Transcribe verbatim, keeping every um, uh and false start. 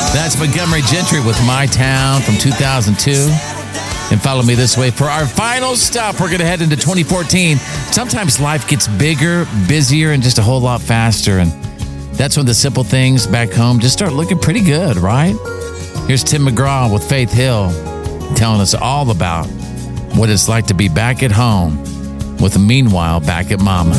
That's Montgomery Gentry with My Town from two thousand two. And follow me this way for our final stop. We're going to head into twenty fourteen. Sometimes life gets bigger, busier, and just a whole lot faster. And that's when the simple things back home just start looking pretty good, right? Here's Tim McGraw with Faith Hill telling us all about what it's like to be back at home with a Meanwhile back at Mama.